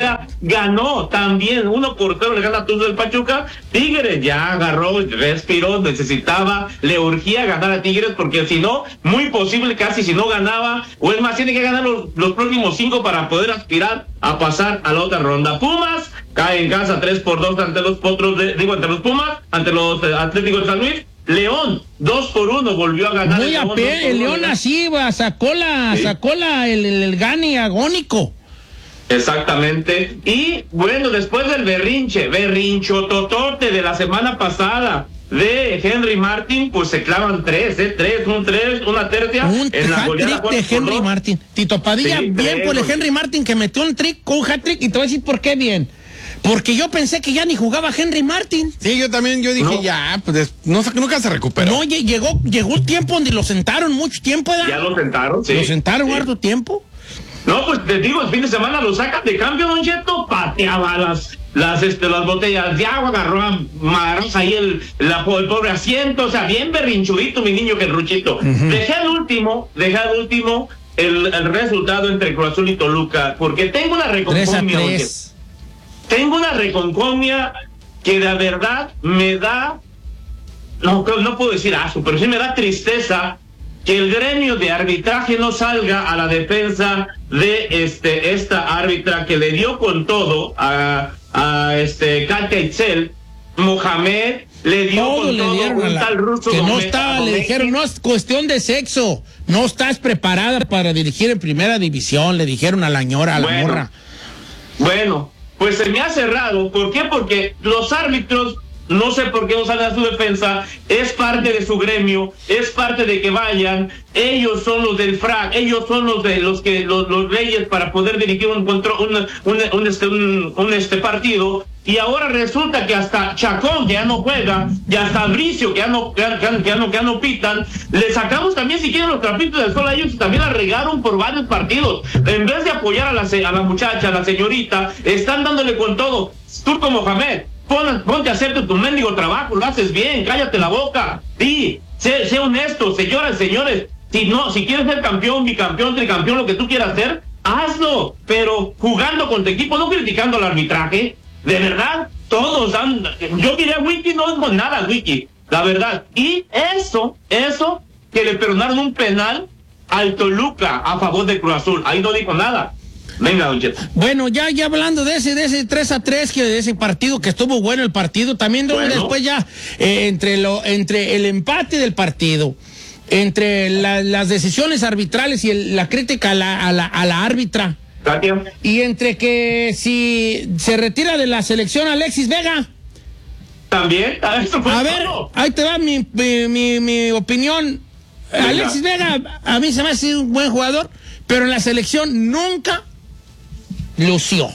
Vega ganó también 1-0, le gana a Tuzos del Pachuca. Tigres ya agarró, respiró, necesitaba, le urgía ganar a Tigres, porque si no, muy posible, casi si no ganaba, o es más, tiene que ganar los próximos 5 para poder aspirar a pasar a la otra ronda. Pumas cae en casa 3-2 ante los Potros, ante los Pumas, ante los Atléticos de San Luis. León, 2-1, volvió a ganar. Muy a pie, el León así sacó el gane agónico. Exactamente. Y bueno, después del berrinchototote de la semana pasada de Henry Martin, pues se clavan 3, una tercia. Un hat-trick de Henry Martin. Tito Padilla, sí, bien por el Henry Martin, que metió un trick con un hat-trick, y te voy a decir por qué bien. Porque yo pensé que ya ni jugaba Henry Martin. Sí, yo dije, no. Ya, pues nunca se recuperó. No, llegó un tiempo donde lo sentaron mucho tiempo, ¿verdad? Ya lo sentaron, sí. ¿Lo sentaron harto tiempo? No, pues te digo, el fin de semana lo sacan de cambio, Don Cheto, pateaba las botellas de agua, agarró a madrazos ahí el pobre asiento, o sea, bien berrinchudito mi niño Gerruchito. Dejé al último el resultado entre Cruz Azul y Toluca, porque tengo una reconcomia, Don Cheto. Tengo una reconcomia que de verdad me da, no puedo decir asco, pero sí me da tristeza que el gremio de arbitraje no salga a la defensa de esta árbitra que le dio con todo a Katia Itzel. Mohamed le dio todo, con todo un tal ruso. Que no estaba, le dijeron, no es cuestión de sexo, no estás preparada para dirigir en primera división, le dijeron a la ñora, a la morra. Bueno, pues se me ha cerrado. ¿Por qué? Porque los árbitros, no sé por qué no salen a su defensa, es parte de su gremio, es parte de que vayan, ellos son los del FRAC, ellos son los reyes para poder dirigir un partido, y ahora resulta que hasta Chacón, que ya no juega, y hasta Bricio, que ya no pitan, le sacamos también, si quieren, los trapitos del sol a ellos, y también la regaron por varios partidos. En vez de apoyar a la muchacha, a la señorita, están dándole con todo. Turco Mohamed, ponte a hacer tu mendigo trabajo, lo haces bien, cállate la boca, sí, sé honesto, señoras, señores, si quieres ser campeón, bicampeón, tricampeón, lo que tú quieras hacer, hazlo, pero jugando con tu equipo, no criticando al arbitraje. De verdad, todos dan, yo diría, Wiki no es nada, Wiki, la verdad. Y eso, que le perdonaron un penal al Toluca a favor de Cruz Azul, ahí no dijo nada. Venga, Don Cheto. Bueno, ya hablando de ese 3-3, de ese partido, que estuvo bueno el partido, también después ya, entre el empate del partido, entre las decisiones arbitrales y la crítica a la árbitra, y entre que si se retira de la selección Alexis Vega. También, a ver, ahí te va mi opinión. Venga. Alexis Vega, a mí se me hace un buen jugador, pero en la selección nunca lució.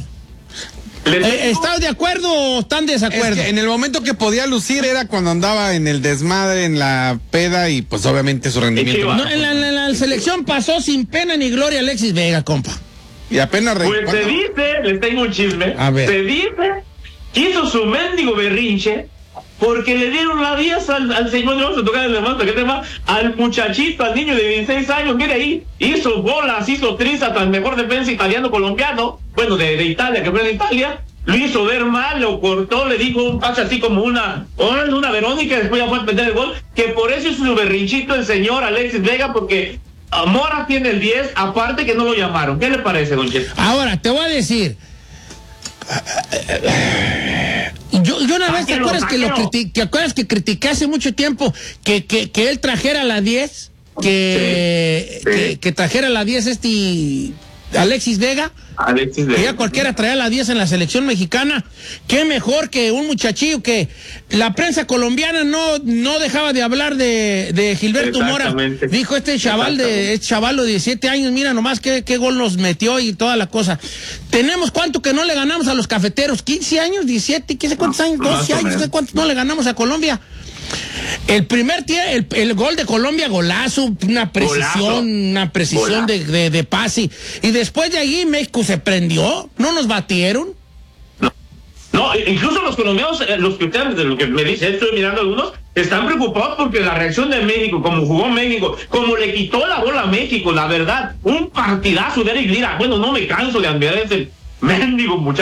¿Estás de acuerdo o están de desacuerdo? Es que en el momento que podía lucir era cuando andaba en el desmadre, en la peda, y pues obviamente su rendimiento. No, en la selección pasó sin pena ni gloria Alexis Vega, compa. Y apenas pues se dice, les tengo un chisme, se dice que hizo su mendigo berrinche porque le dieron la 10 al señor, vamos a tocar el levanto, ¿qué tema? Al muchachito, al niño de 16 años, mire ahí, hizo bolas, hizo trizas al mejor defensa italiano-colombiano, bueno, de Italia, que fue de Italia, lo hizo ver mal, lo cortó, le dijo un pase así como una Verónica, después ya fue a meter el gol, que por eso hizo su berrinchito el señor Alexis Vega, porque Mora tiene el 10, aparte que no lo llamaron. ¿Qué le parece, Don Cheto? Ahora, te voy a decir, yo una vez, ¿te acuerdas que critiqué hace mucho tiempo que él trajera la 10? Que trajera la 10 Alexis Vega. Que ya cualquiera traía la 10 en la selección mexicana. Qué mejor que un muchachillo que la prensa colombiana no dejaba de hablar de Gilberto Mora. Dijo este chaval de 17 años, mira nomás qué gol nos metió y toda la cosa. Tenemos cuánto que no le ganamos a los cafeteros, 15 años, 17, ¿qué sé cuántos años? 12 años, ¿qué cuántos no le ganamos a Colombia? El primer el gol de Colombia, golazo, una precisión de pase. Y después de ahí México se prendió, no nos batieron. No, incluso los colombianos, los que ustedes, de lo que me dice, estoy mirando algunos, están preocupados porque la reacción de México, como jugó México, como le quitó la bola a México, la verdad, un partidazo de Eric Lira. Bueno, no me canso de admirar ese mendigo muchacho.